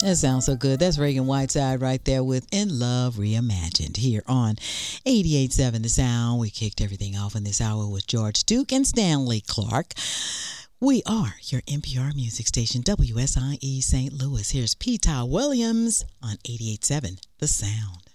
That sounds so good. That's Reagan Whiteside right there with In Love Reimagined here on 88.7 The Sound. We kicked everything off in this hour with George Duke and Stanley Clark. We are your NPR music station, WSIE St. Louis. Here's P. Ty Williams on 88.7 The Sound.